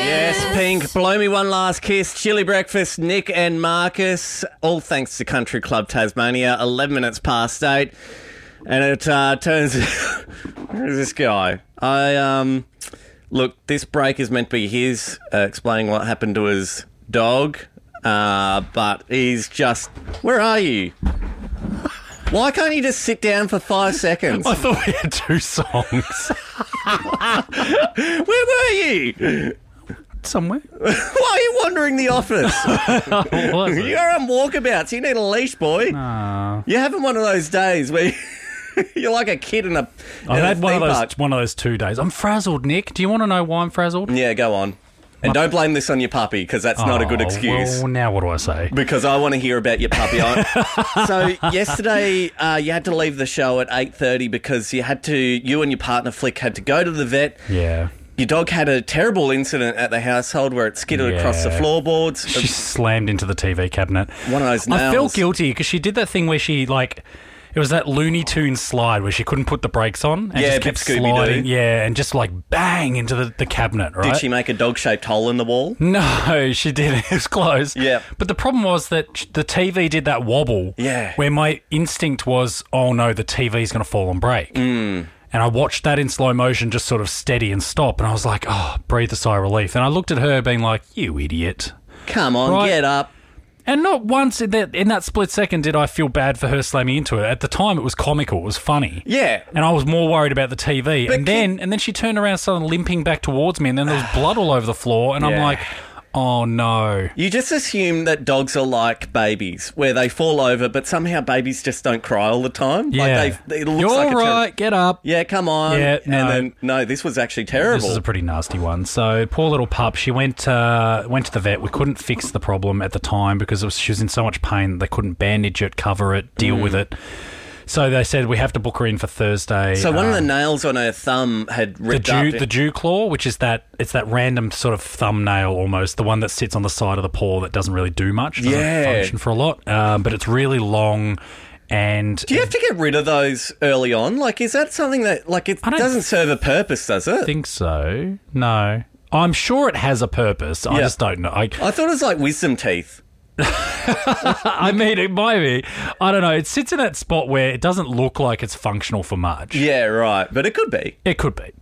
Yes, Pink. Blow me one last kiss. Chili breakfast, Nick and Marcus. All thanks to Country Club Tasmania. 11 minutes past 8. And it turns... Where's this guy? Look, this break is meant to be his, explaining what happened to his dog. But he's just... Where are you? Why can't you just sit down for 5 seconds? I thought we had 2 songs. Where were you? Somewhere. Why are you wandering the office? You're on walkabouts. You need a leash, boy. You're having one of those days where you're like a kid in a I've had one of those 2 days. I'm frazzled, Nick. Do you want to know why I'm frazzled? Yeah, go on. And don't blame this on your puppy, because that's not a good excuse. Well, now what do I say? Because I want to hear about your puppy. So yesterday you had to leave the show at 8:30 because you and your partner Flick had to go to the vet. Yeah. Your dog had a terrible incident at the household where it skidded across the floorboards. She slammed into the TV cabinet. One of those nails. I felt guilty because she did that thing where she, it was that Looney Tunes slide where she couldn't put the brakes on and just kept sliding. Yeah, and just bang into the cabinet, right? Did she make a dog-shaped hole in the wall? No, she didn't. It was close. Yeah. But the problem was that the TV did that wobble. Yeah. Where my instinct was, oh no, the TV's going to fall and break. And I watched that in slow motion just sort of steady and stop. And I was like, oh, breathe a sigh of relief. And I looked at her being like, you idiot. Come on, get up. And not once in that split second did I feel bad for her slamming into it. At the time, it was comical. It was funny. Yeah. And I was more worried about the TV. But and then she turned around, started limping back towards me, and then there was blood all over the floor. And I'm like, oh, no. You just assume that dogs are like babies, where they fall over, but somehow babies just don't cry all the time. Yeah. It looks You're like all right, get up. Yeah, come on. Yeah, no. And then, no, this was actually terrible. This is a pretty nasty one. So, poor little pup, she went to the vet. We couldn't fix the problem at the time because she was in so much pain. They couldn't bandage it, cover it, deal with it. So they said we have to book her in for Thursday. So one of the nails on her thumb had ripped up. The dew claw, which is that random sort of thumbnail almost, the one that sits on the side of the paw that doesn't really do much, doesn't function for a lot, but it's really long. And do you have to get rid of those early on? Is that something that it doesn't serve a purpose, does it? I think so. No, I'm sure it has a purpose. I just don't know. I thought it was like wisdom teeth. I mean, it might be. I don't know. It sits in that spot where it doesn't look like it's functional for much. Yeah, right. But it could be. It could be.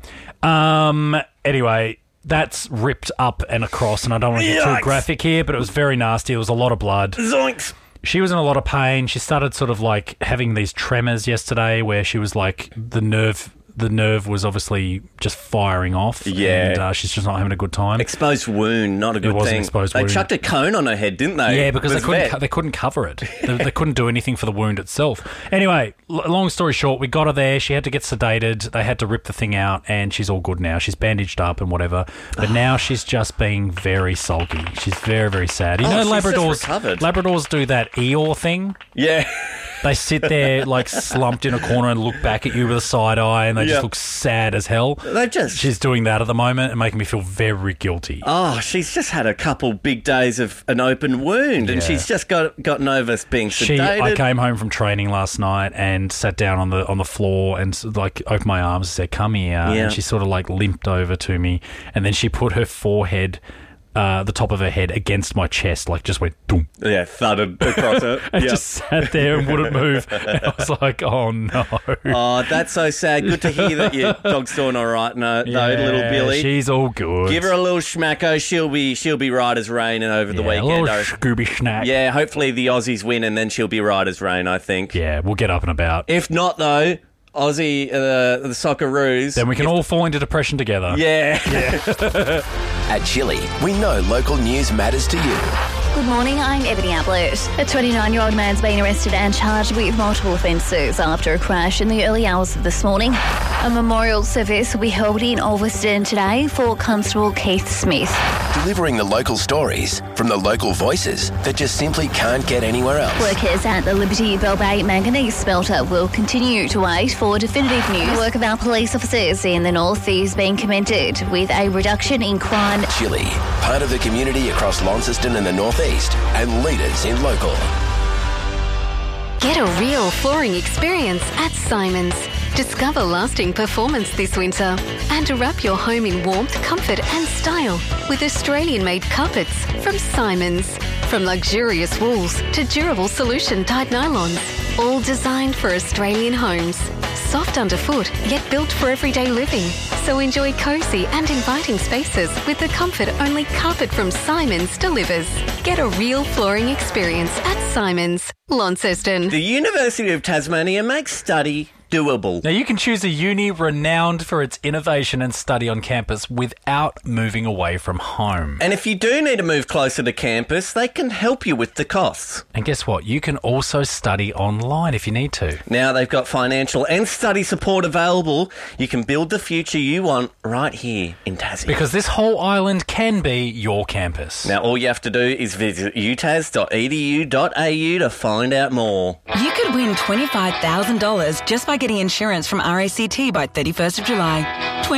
Anyway, that's ripped up and across, and I don't want to get too graphic here, but it was very nasty. It was a lot of blood. Zoinks. She was in a lot of pain. She started sort of having these tremors yesterday where she was the nerve was obviously just firing off. Yeah. And she's just not having a good time. Exposed wound, not a good thing. It was an exposed wound. They chucked a cone on her head, didn't they? Yeah, because they couldn't cover it. They couldn't do anything for the wound itself. Anyway, long story short, we got her there. She had to get sedated. They had to rip the thing out, and she's all good now. She's bandaged up and whatever. But now she's just being very sulky. She's very, very sad. You know, Labradors do that Eeyore thing. Yeah. They sit there slumped in a corner and look back at you with a side eye, and they just look sad as hell. She's doing that at the moment and making me feel very guilty. Oh, she's just had a couple big days of an open wound, and she's just gotten over being sedated. I came home from training last night and sat down on the floor and opened my arms and said, "Come here," and she sort of limped over to me, and then she put her forehead. The top of her head against my chest, just went boom. Yeah, thudded across it. And just sat there and wouldn't move. And I was like, oh no. Oh, that's so sad. Good to hear that your dog's doing all right, though, little Billy. She's all good. Give her a little schmacko. She'll be right as rain and over the weekend. A little Scooby snack. Yeah, hopefully the Aussies win and then she'll be right as rain, I think. Yeah, we'll get up and about. If not, though... Aussie, the Socceroos. Then we can all fall into depression together. Yeah. At Chili, we know local news matters to you. Good morning, I'm Ebony Ablett. A 29-year-old man's been arrested and charged with multiple offences after a crash in the early hours of this morning. A memorial service will be held in Ulverston today for Constable Keith Smith. Delivering the local stories from the local voices that just simply can't get anywhere else. Workers at the Liberty Bell Bay Manganese Smelter will continue to wait for definitive news. The work of our police officers in the north is being commended with a reduction in crime. Chili, part of the community across Launceston and the northeast, and leaders in local. Get a real flooring experience at Simons. Discover lasting performance this winter and wrap your home in warmth, comfort and style with Australian-made carpets from Simons. From luxurious wools to durable solution-dyed nylons, all designed for Australian homes. Soft underfoot, yet built for everyday living. So enjoy cosy and inviting spaces with the comfort only carpet from Simons delivers. Get a real flooring experience at Simons, Launceston. The University of Tasmania makes study doable. Now, you can choose a uni renowned for its innovation and study on campus without moving away from home. And if you do need to move closer to campus, they can help you with the costs. And guess what? You can also study online if you need to. Now they've got financial and study support available. You can build the future you want right here in Tassie. Because this whole island can be your campus. Now all you have to do is visit utas.edu.au to find out more. You could win $25,000 just by getting insurance from RACT by 31st of July.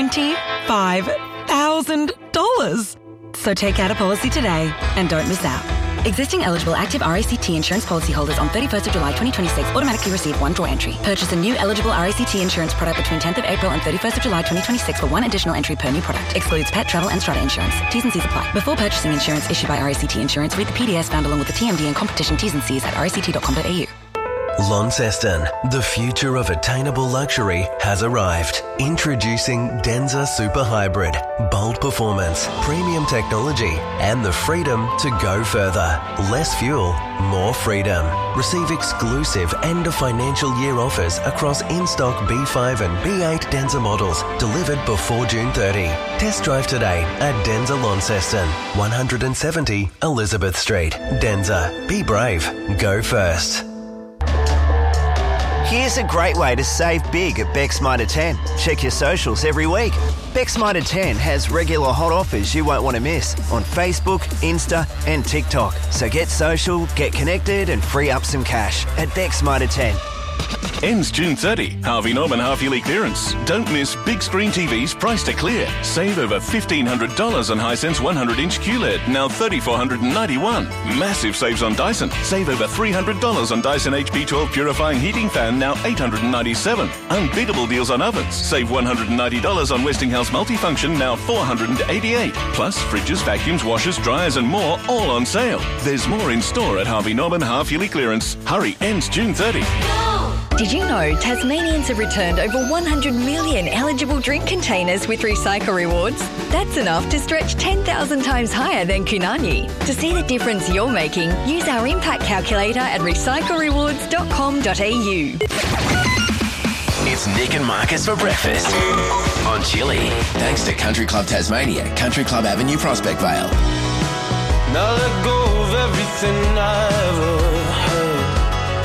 $25,000. So take out a policy today and don't miss out. Existing eligible active RACT insurance policyholders on 31st of July 2026 automatically receive one draw entry. Purchase a new eligible RACT insurance product between 10th of April and 31st of July 2026 for one additional entry per new product. Excludes pet, travel and strata insurance. T's and C's apply. Before purchasing insurance issued by RACT Insurance, read the PDS found along with the TMD and competition T's and C's at ract.com.au. Launceston, the future of attainable luxury has arrived. Introducing Denza Super Hybrid. Bold performance, premium technology, and the freedom to go further. Less fuel, more freedom. Receive exclusive end of financial year offers across in-stock B5 and B8 Denza models delivered before June 30. Test drive today at Denza Launceston, 170 Elizabeth Street. Denza, be brave, go first. Here's a great way to save big at Beck's Mitre 10. Check your socials every week. Beck's Mitre 10 has regular hot offers you won't want to miss on Facebook, Insta and TikTok. So get social, get connected and free up some cash at Beck's Mitre 10. Ends June 30. Harvey Norman half-yearly clearance. Don't miss big screen TVs priced to clear. Save over $1,500 on Hisense 100-inch QLED, now $3,491. Massive saves on Dyson. Save over $300 on Dyson HP12 purifying heating fan, now $897. Unbeatable deals on ovens. Save $190 on Westinghouse multifunction, now $488. Plus fridges, vacuums, washers, dryers and more, all on sale. There's more in store at Harvey Norman half-yearly clearance. Hurry, ends June 30. Did you know Tasmanians have returned over 100 million eligible drink containers with Recycle Rewards? That's enough to stretch 10,000 times higher than Kunani. To see the difference you're making, use our impact calculator at recyclerewards.com.au. It's Nick and Marcus for breakfast on Chili. Thanks to Country Club Tasmania, Country Club Avenue, Prospect Vale. Now let go of everything I